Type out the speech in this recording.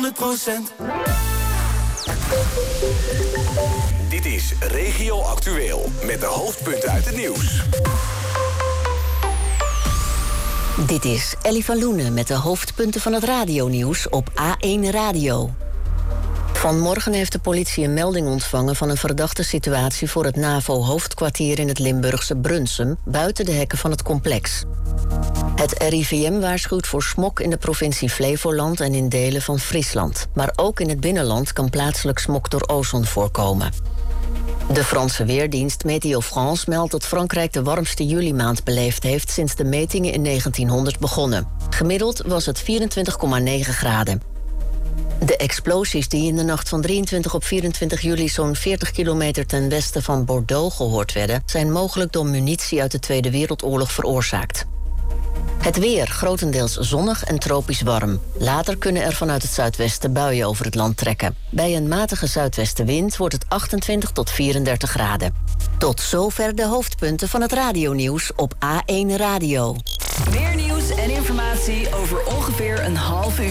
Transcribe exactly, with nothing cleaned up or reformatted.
honderd procent. Dit is Regio Actueel met de hoofdpunten uit het nieuws. Dit is Ellie van Loenen met de hoofdpunten van het radionieuws op A één Radio. Vanmorgen heeft de politie een melding ontvangen van een verdachte situatie voor het NAVO-hoofdkwartier in het Limburgse Brunsum, buiten de hekken van het complex. Het R I V M waarschuwt voor smok in de provincie Flevoland en in delen van Friesland. Maar ook in het binnenland kan plaatselijk smok door ozon voorkomen. De Franse weerdienst Météo France meldt dat Frankrijk de warmste julimaand beleefd heeft sinds de metingen in negentienhonderd begonnen. Gemiddeld was het vierentwintig komma negen graden. De explosies die in de nacht van drieëntwintig op vierentwintig juli zo'n veertig kilometer ten westen van Bordeaux gehoord werden, zijn mogelijk door munitie uit de Tweede Wereldoorlog veroorzaakt. Het weer, grotendeels zonnig en tropisch warm. Later kunnen er vanuit het zuidwesten buien over het land trekken. Bij een matige zuidwestenwind wordt het achtentwintig tot vierendertig graden. Tot zover de hoofdpunten van het radionieuws op A één Radio. Meer nieuws en informatie over ongeveer een half uur.